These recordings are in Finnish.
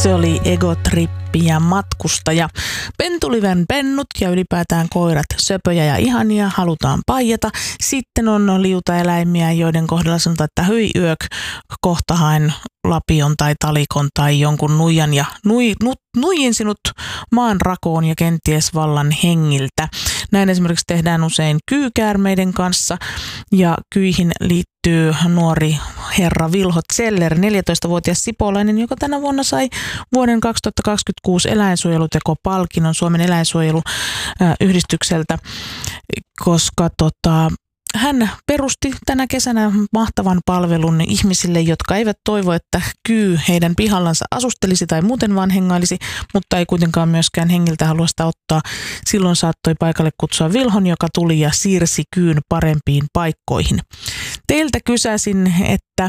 Se oli Egotrippi ja matkustaja. Pentuliven pennut ja ylipäätään koirat söpöjä ja ihania, halutaan paijata. Sitten on liutaeläimiä, joiden kohdalla sanotaan, että hyi yök, kohta haen lapion tai talikon tai jonkun nuijan ja nuijin sinut maan rakoon ja kenties vallan hengiltä. Näin esimerkiksi tehdään usein kyykäärmeiden kanssa ja kyihin liittyy nuori herra Vilho Zeller, 14-vuotias sipolainen, joka tänä vuonna sai vuoden 2026 eläinsuojelutekopalkinnon Suomen eläinsuojeluyhdistykseltä, koska hän perusti tänä kesänä mahtavan palvelun ihmisille, jotka eivät toivo, että kyy heidän pihallansa asustelisi tai muuten vaan hengailisi, mutta ei kuitenkaan myöskään hengiltä halua sitä ottaa. Silloin saattoi paikalle kutsua Vilhon, joka tuli ja siirsi kyyn parempiin paikkoihin. Teiltä kysäsin, että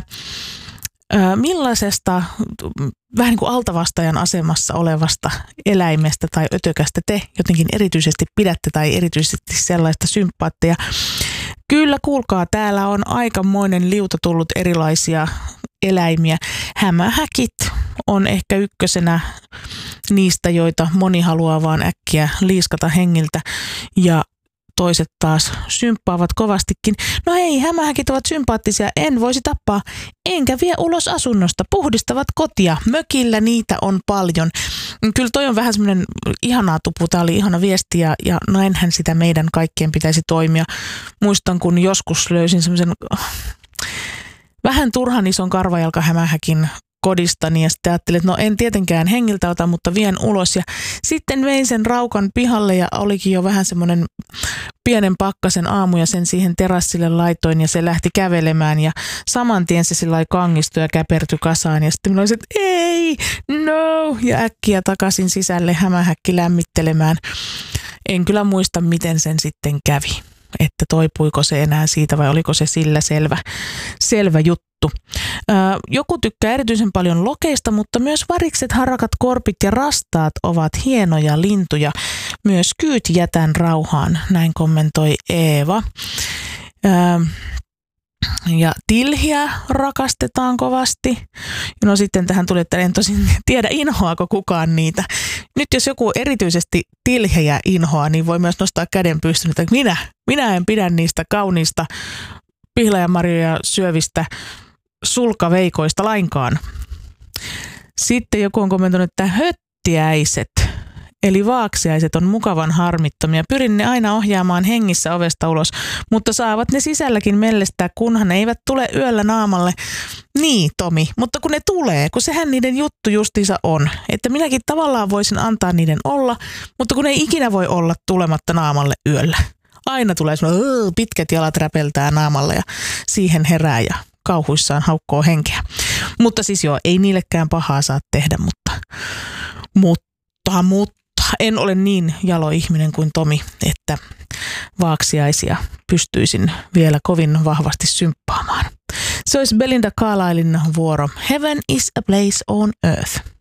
millaisesta vähän niin kuin altavastajan asemassa olevasta eläimestä tai ötökästä te jotenkin erityisesti pidätte tai erityisesti sellaista sympaattia? Kyllä, kuulkaa, täällä on aikamoinen liuta tullut erilaisia eläimiä. Hämähäkit on ehkä ykkösenä niistä, joita moni haluaa vaan äkkiä liiskata hengiltä ja toiset taas symppaavat kovastikin. No hei, hämähäkit ovat sympaattisia, en voisi tappaa, enkä vie ulos asunnosta, puhdistavat kotia, mökillä niitä on paljon. Kyllä toi on vähän semmoinen ihanaa tupu, tää oli ihana viesti ja näinhän sitä meidän kaikkien pitäisi toimia. Muistan, kun joskus löysin semmoisen vähän turhan ison karvajalkahämähäkin kodistani ja sitten ajattelin, että no en tietenkään hengiltä ota, mutta vien ulos ja sitten vein sen raukan pihalle ja olikin jo vähän semmoinen pienen pakkasen aamu ja sen siihen terassille laitoin ja se lähti kävelemään ja saman tien se sillä kangistui ja käpertyi kasaan ja sitten minä olisin, että ei, no ja äkkiä takaisin sisälle hämähäkki lämmittelemään. En kyllä muista, miten sen sitten kävi, että toipuiko se enää siitä vai oliko se sillä selvä juttu. Joku tykkää erityisen paljon lokeista, mutta myös varikset, harakat, korpit ja rastaat ovat hienoja lintuja. Myös kyyt jätän rauhaan, näin kommentoi Eeva. Ja tilhiä rakastetaan kovasti. No sitten tähän tuli, että en tosin tiedä inhoako kukaan niitä. Nyt jos joku erityisesti tilhejä inhoaa, niin voi myös nostaa käden pystyyn, että minä en pidä niistä kauniista pihlajanmarjoja syövistä sulkaveikoista lainkaan. Sitten joku on kommentoinut, että höttiäiset, eli vaaksiaiset on mukavan harmittomia. Pyrin ne aina ohjaamaan hengissä ovesta ulos, mutta saavat ne sisälläkin mellestää, kunhan ne eivät tule yöllä naamalle. Niin, Tomi, mutta kun ne tulee, kun sehän niiden juttu justiinsa on, että minäkin tavallaan voisin antaa niiden olla, mutta kun ei ikinä voi olla tulematta naamalle yöllä. Aina tulee semmoinen pitkät jalat räpeltää naamalle ja siihen herää ja kauhuissaan haukkoo henkeä. Mutta siis joo, ei niillekään pahaa saa tehdä, mutta en ole niin jalo ihminen kuin Tomi, että vaaksiaisia pystyisin vielä kovin vahvasti symppaamaan. Se olisi Belinda Carlislen vuoro. Heaven is a place on earth.